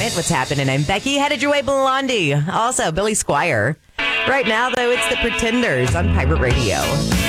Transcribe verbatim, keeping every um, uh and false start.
minute. What's happening? I'm Becky. Headed your way, Blondie. Also, Billy Squire. Right now, though, it's the Pretenders on Pirate Radio.